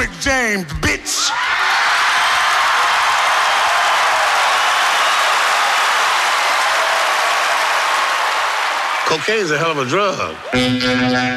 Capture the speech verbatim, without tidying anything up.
Rick James, bitch. Cocaine's a hell of a drug.